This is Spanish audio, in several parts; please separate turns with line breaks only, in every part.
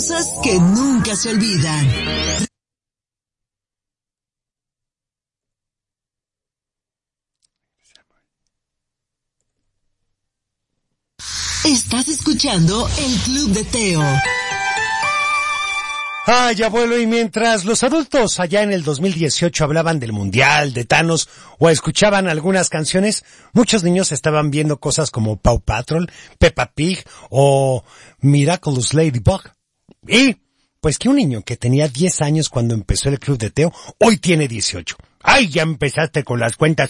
cosas que nunca se olvidan. Estás escuchando el Club de Teo.
Ay, abuelo, y mientras los adultos allá en el 2018 hablaban del Mundial, de Thanos, o escuchaban algunas canciones, muchos niños estaban viendo cosas como Paw Patrol, Peppa Pig o Miraculous Ladybug. Y, pues que un niño que tenía 10 años cuando empezó el Club de Teo, hoy tiene 18. ¡Ay, ya empezaste con las cuentas!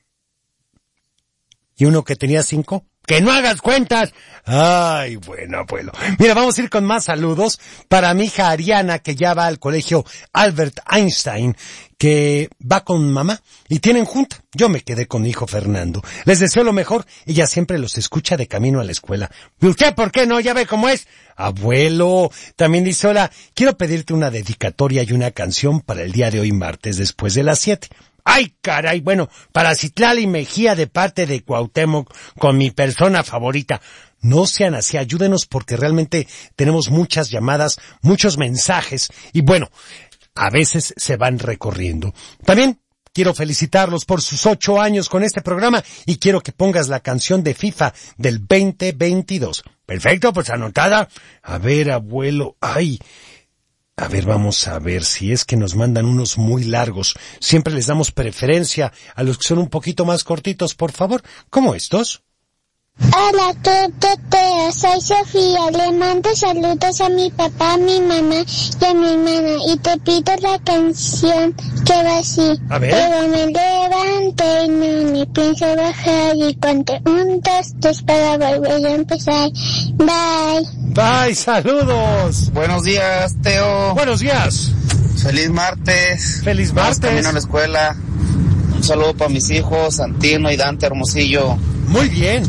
¿Y uno que tenía 5? ¡Que no hagas cuentas! Ay, bueno, abuelo. Mira, vamos a ir con más saludos para mi hija Ariana, que ya va al colegio Albert Einstein, que va con mamá y tienen junta. Yo me quedé con mi hijo Fernando. Les deseo lo mejor. Ella siempre los escucha de camino a la escuela. ¿Y usted por qué no? ¿Ya ve cómo es? Abuelo, también dice, hola, quiero pedirte una dedicatoria y una canción para el día de hoy martes después de las 7. ¡Ay, caray! Bueno, para Citlali Mejía de parte de Cuauhtémoc, con mi persona favorita. No sean así, ayúdenos porque realmente tenemos muchas llamadas, muchos mensajes y bueno, a veces se van recorriendo. También quiero felicitarlos por sus 8 años con este programa y quiero que pongas la canción de FIFA del 2022. Perfecto, pues anotada. A ver, abuelo, ay... A ver, vamos a ver si es que nos mandan unos muy largos. Siempre les damos preferencia a los que son un poquito más cortitos, por favor. ¿Cómo estos?
Hola, Teo, soy Sofía. Le mando saludos a mi papá, a mi mamá y a mi hermana. Y te pido la canción que va así.
A ver.
Pero me levanté y no me pienso bajar. Y conté 1, 2, 3 para volver a empezar. Bye.
Bye, saludos.
Buenos días, Teo.
Buenos días.
Feliz martes.
Feliz
Vamos
martes.
camino a la escuela. Un saludo para mis hijos, Santino y Dante Hermosillo.
Muy bien.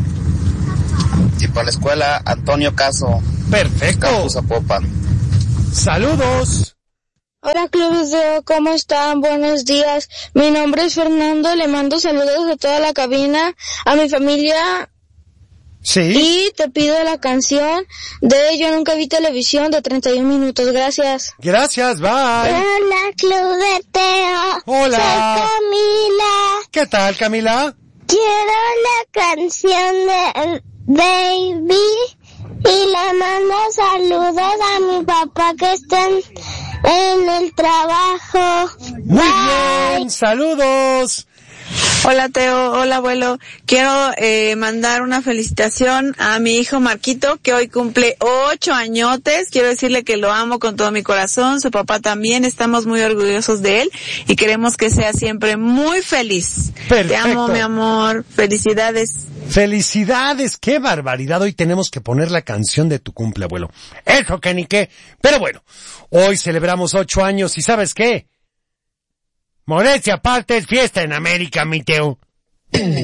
Y para la escuela, Antonio Caso.
Perfecto.
Campus Zapopan.
Saludos.
Hola, Club de Teo, ¿cómo están? Buenos días. Mi nombre es Fernando, le mando saludos a toda la cabina, a mi familia.
Sí.
Y te pido la canción de Yo Nunca Vi Televisión de 31 minutos. Gracias.
Gracias, bye.
Hola, Club de Teo.
Hola.
Soy Camila.
¿Qué tal, Camila?
Quiero la canción de Baby y le mando saludos a mi papá que está en el trabajo.
Muy
Bye.
bien, saludos.
Hola Teo, hola abuelo. Quiero mandar una felicitación a mi hijo Marquito, que hoy cumple 8 añotes. Quiero decirle que lo amo con todo mi corazón, su papá también, estamos muy orgullosos de él y queremos que sea siempre muy feliz.
Perfecto.
Te amo, mi amor, felicidades.
Felicidades, qué barbaridad. Hoy tenemos que poner la canción de tu cumple, abuelo. Eso que ni qué. Pero bueno, hoy celebramos 8 años y ¿sabes qué? Modestia aparte, es fiesta en América, mi Teo.